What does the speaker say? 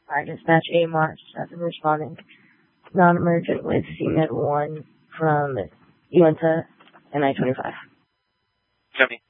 Dispatch A March 7 responding non-emergent with CMed 1 from Uinta and I-25. Copy.